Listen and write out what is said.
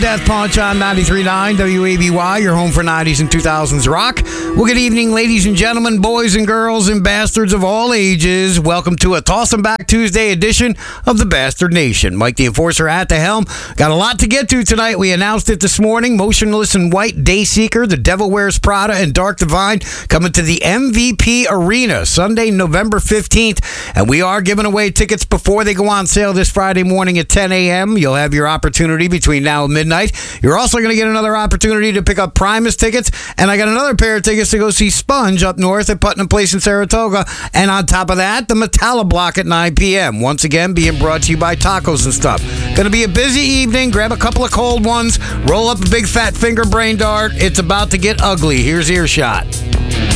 Death Punch on 93.9 WABY, your home for 90s and 2000s rock. Well, good evening, ladies and gentlemen, boys and girls, and bastards of all ages. Welcome to a Toss 'em Back Tuesday edition of the Bastard Nation. Mike the Enforcer at the helm. Got a lot to get to tonight. We announced it this morning. Motionless in White, Dayseeker, The Devil Wears Prada, and Dark Divine coming to the MVP Arena Sunday, November 15th. And we are giving away tickets before they go on sale this Friday morning at 10 a.m. You'll have your opportunity between now and midnight. You're also going to get another opportunity to pick up Primus tickets, and I got another pair of tickets to go see Sponge up north at Putnam Place in Saratoga, and on top of that, the Metalla Block at 9 p.m. Once again, being brought to you by Tacos and Stuff. Going to be a busy evening. Grab a couple of cold ones, roll up a big fat finger brain dart. It's about to get ugly. Here's Earshot.